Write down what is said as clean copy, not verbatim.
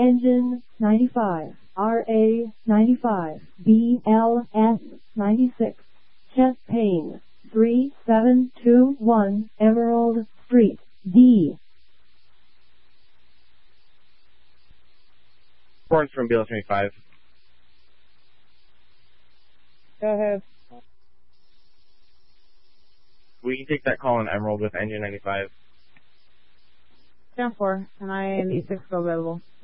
Engine 95, RA 95, BLS 96, Chet Payne, 3721 Emerald Street, D. Reports from BLS 95. Go ahead. We can take that call on Emerald with Engine 95. Down 4, and I am E6 available.